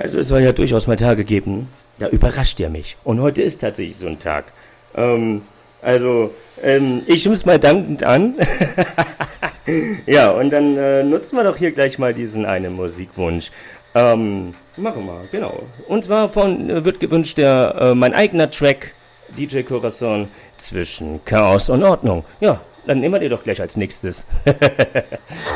Also es soll ja durchaus mal Tage geben, da überrascht ihr mich. Und heute ist tatsächlich so ein Tag. Ich stimme es mal dankend an. Ja, und dann nutzen wir doch hier gleich mal diesen einen Musikwunsch. Machen wir, genau. Und zwar wird gewünscht mein eigener Track, DJ Corazon, zwischen Chaos und Ordnung. Ja, dann nehmen wir den doch gleich als nächstes.